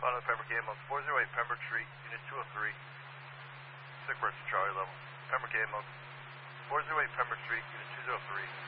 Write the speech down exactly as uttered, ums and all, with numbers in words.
Final Pembroke ambulance, four oh eight Pembroke Street, Unit two oh three. Sick person, Charlie level. Pembroke ambulance, four oh eight Pembroke Street, Unit two oh three.